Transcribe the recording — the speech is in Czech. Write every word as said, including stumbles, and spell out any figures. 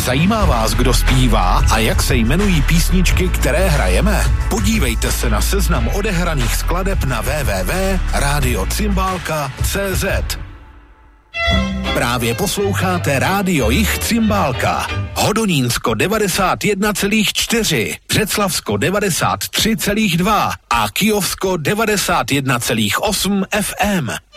Zajímá vás, kdo zpívá a jak se jmenují písničky, které hrajeme? Podívejte se na seznam odehraných skladeb na w w w tečka radio cymbálka tečka c z. Právě posloucháte Rádio Jich Cymbálka. Hodonínsko devadesát jedna celá čtyři, Břeclavsko devadesát tři celá dva a Kyjovsko devadesát jedna celá osm F M.